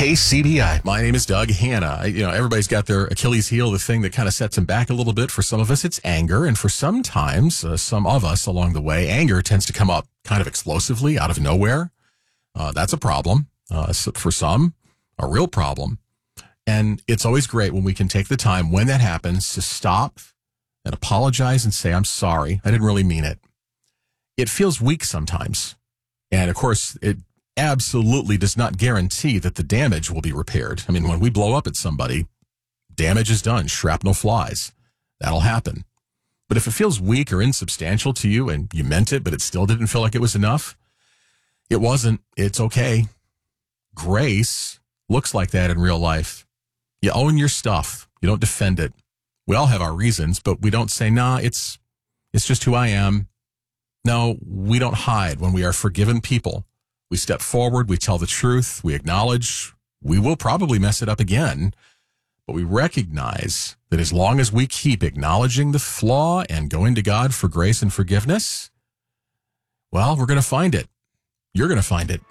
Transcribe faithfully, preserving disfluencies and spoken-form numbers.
K C B I. My name is Doug Hanna. I, you know, everybody's got their Achilles heel, the thing that kind of sets them back a little bit. For some of us, it's anger. And for sometimes, uh, some of us along the way, anger tends to come up kind of explosively out of nowhere. Uh, that's a problem. Uh, so for some, a real problem. And it's always great when we can take the time when that happens to stop and apologize and say, I'm sorry. I didn't really mean it. It feels weak sometimes. And of course, it absolutely does not guarantee that the damage will be repaired. I mean, when we blow up at somebody, damage is done. Shrapnel flies. That'll happen. But if it feels weak or insubstantial to you and you meant it, but it still didn't feel like it was enough, it wasn't. It's okay. Grace looks like that in real life. You own your stuff. You don't defend it. We all have our reasons, but we don't say, nah, it's, it's just who I am. No, we don't hide when we are forgiven people. We step forward, we tell the truth, we acknowledge we will probably mess it up again, but we recognize that as long as we keep acknowledging the flaw and going to God for grace and forgiveness, well, we're going to find it. You're going to find it.